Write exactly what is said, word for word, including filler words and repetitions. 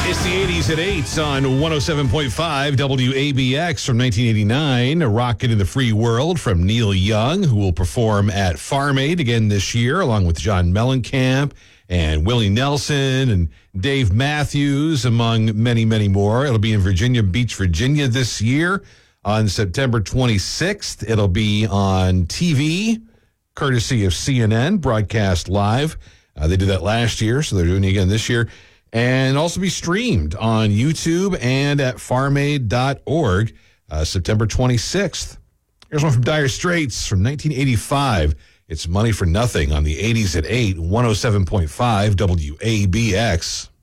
It's the eighties at eight on one oh seven point five W A B X from nineteen eighty-nine. A Rocket in the Free World from Neil Young, who will perform at Farm Aid again this year, along with John Mellencamp and Willie Nelson and Dave Matthews, among many, many more. It'll be in Virginia Beach, Virginia this year on September twenty-sixth. It'll be on T V, courtesy of C N N, broadcast live. Uh, they did that last year, so they're doing it again this year. And also be streamed on YouTube and at farm aid dot org, uh, September twenty-sixth. Here's one from Dire Straits from nineteen eighty-five. It's Money for Nothing on the eighties at eight, one oh seven point five W A B X.